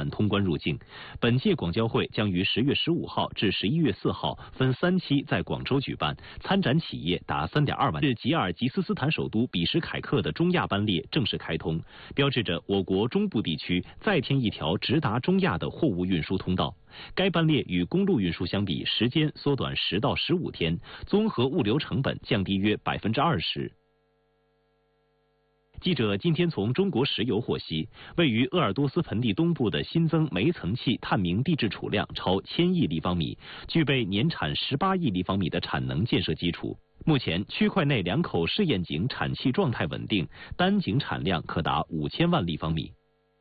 团通关入境。本届广交会将于10月15号至11月4号分3期在广州举办，参展企业达3.2万。是吉尔吉斯斯坦首都比什凯克的中亚班列正式开通，标志着我国中部地区再添一条直达中亚的货物运输通道。该班列与公路运输相比，时间缩短10到15天，综合物流成本降低约20%。记者今天从中国石油获悉，位于鄂尔多斯盆地东部的新增煤层气探明地质储量超1000亿立方米，具备年产18亿立方米的产能建设基础。目前，区块内2口试验井产气状态稳定，单井产量可达5000万立方米。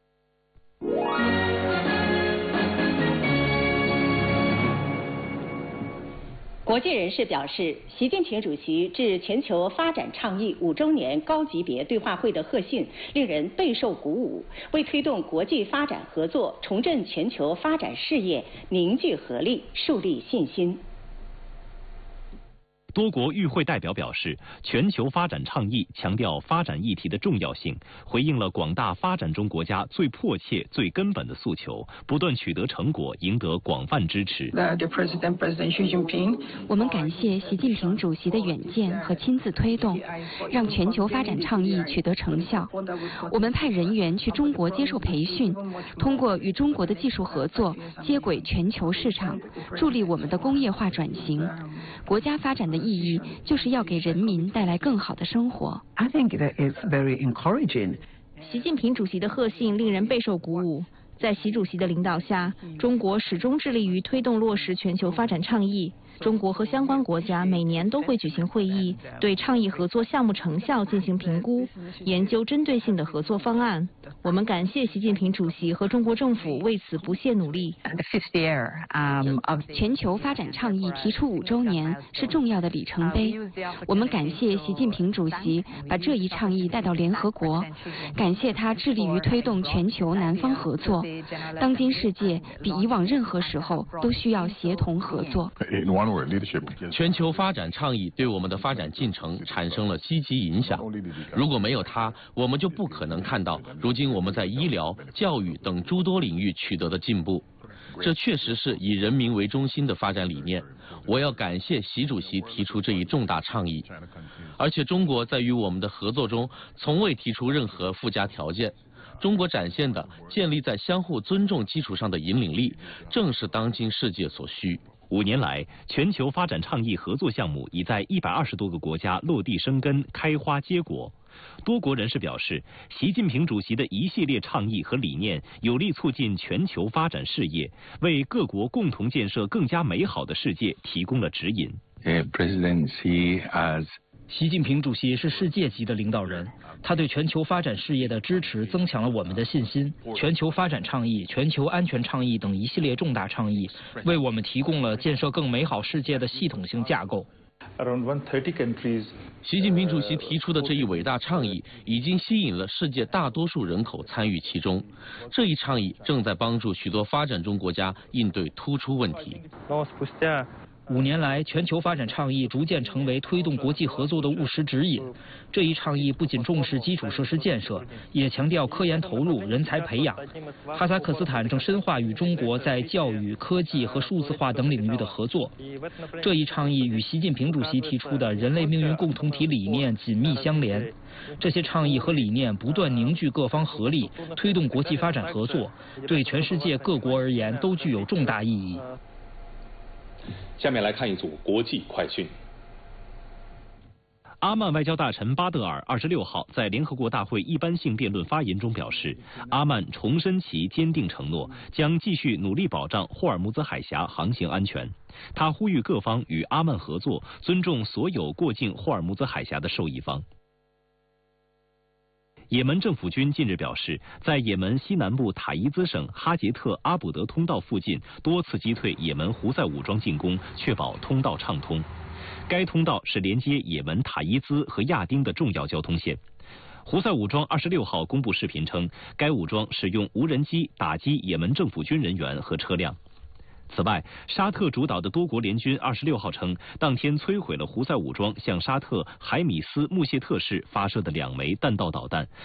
国际人士表示，习近平主席致全球发展倡议5周年高级别对话会的贺信令人备受鼓舞，为推动国际发展合作、重振全球发展事业凝聚合力、树立信心。 多国与会代表表示，全球发展倡议强调发展议题的重要性，回应了广大发展中国家最迫切、最根本的诉求，不断取得成果，赢得广泛支持。 我们感谢习近平主席的远见和亲自推动，让全球发展倡议取得成效。我们派人员去中国接受培训，通过与中国的技术合作，接轨全球市场，助力我们的工业化转型。国家发展的意义就是要给人民带来更好的生活。 I think that is very encouraging. 习近平主席的贺信令人备受鼓舞。在习主席的领导下，中国始终致力于推动落实全球发展倡议。中国和相关国家每年都会举行会议，对倡议合作项目成效进行评估，研究针对性的合作方案。我们感谢习近平主席和中国政府为此不懈努力。 全球发展倡议提出5周年是重要的里程碑。我们感谢习近平主席把这一倡议带到联合国，感谢他致力于推动全球南方合作。当今世界比以往任何时候都需要协同合作。 全球发展倡议对我们的发展进程产生了积极影响。如果没有它，我们就不可能看到如今我们在医疗、教育等诸多领域取得的进步。这确实是以人民为中心的发展理念。我要感谢习主席提出这一重大倡议，而且中国在与我们的合作中从未提出任何附加条件。中国展现的建立在相互尊重基础上的引领力，正是当今世界所需。 5年来，全球发展倡议合作项目已在120多个国家落地生根、开花结果。多国人士表示，习近平主席的一系列倡议和理念有力促进全球发展事业，为各国共同建设更加美好的世界提供了指引。 习近平主席是世界级的领导人，他对全球发展事业的支持增强了我们的信心。全球发展倡议、全球安全倡议等一系列重大倡议，为我们提供了建设更美好世界的系统性架构。 习近平主席提出的这一伟大倡议已经吸引了世界大多数人口参与其中。这一倡议正在帮助许多发展中国家应对突出问题。 5年来，全球发展倡议逐渐成为推动国际合作的务实指引。这一倡议不仅重视基础设施建设，也强调科研投入、人才培养。哈萨克斯坦正深化与中国在教育、科技和数字化等领域的合作。这一倡议与习近平主席提出的人类命运共同体理念紧密相连。这些倡议和理念不断凝聚各方合力，推动国际发展合作，对全世界各国而言都具有重大意义。 下面来看一组国际快讯。 阿曼外交大臣巴德尔26号在联合国大会一般性辩论发言中表示，阿曼重申其坚定承诺，将继续努力保障霍尔木兹海峡航行安全。他呼吁各方与阿曼合作，尊重所有过境霍尔木兹海峡的受益方。也门政府军近日表示，在也门西南部塔伊兹省哈杰特阿卜德通道附近多次击退也门胡塞武装进攻，确保通道畅通。该通道是连接也门塔伊兹和亚丁的重要交通线。胡塞武装26号公布视频称，该武装使用无人机打击也门政府军人员和车辆。此外，沙特主导的多国联军26号称，当天摧毁了胡塞武装向沙特海米斯穆谢特市发射的2枚弹道导弹。